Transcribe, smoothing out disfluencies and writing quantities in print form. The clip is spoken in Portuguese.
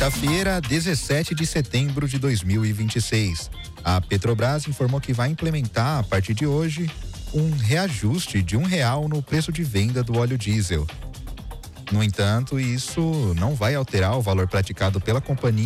quinta-feira, 17 de setembro de 2026. A Petrobras informou que vai implementar, a partir de hoje, um reajuste de R$1 no preço de venda do óleo diesel. No entanto, isso não vai alterar o valor praticado pela companhia